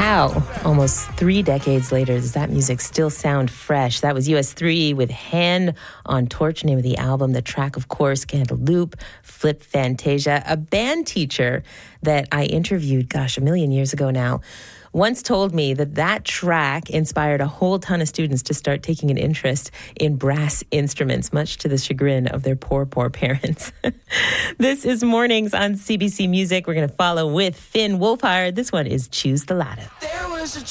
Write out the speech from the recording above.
How, almost 3 decades later, does that music still sound fresh? That was US3 with Hand on Torch, name of the album. The track, of course, Cantaloupe, Flip Fantasia. A band teacher that I interviewed, a million years ago now, once told me that track inspired a whole ton of students to start taking an interest in brass instruments, much to the chagrin of their poor parents. This is Mornings on CBC Music. We're going to follow with Finn Wolfhard. This one is Choose the Ladder. There was a